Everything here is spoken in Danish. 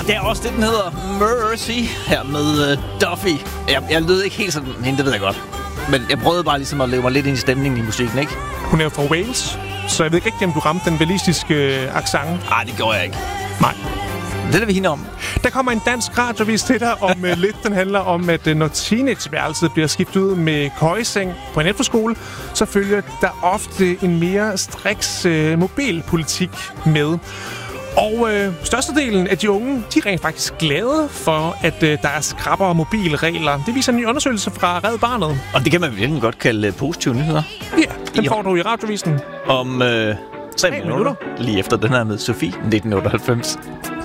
Det er også det, den hedder Mercy, her med Duffy. Jeg lød ikke helt sådan hende, det ved jeg godt. Men jeg prøvede bare ligesom at leve mig lidt ind i stemningen i musikken, ikke? Hun er jo fra Wales, så jeg ved ikke rigtig, om du ramte den walisiske accent. Nej, det gjorde jeg ikke. Nej. Det er vi hende om. Der kommer en dansk radiovis til dig om lidt. Den handler om, at når teenageværelset bliver skiftet ud med køjeseng på en efterskole, så følger der ofte en mere striks mobilpolitik med. Og størstedelen af de unge, de er rent faktisk glade for, at der er skrappere mobilregler. Det viser en ny undersøgelse fra Red Barnet. Og det kan man virkelig godt kalde positive nyheder. Ja, den får du i radiovisen. Om 3 minutter. Lige efter den her med Sofie, 1998.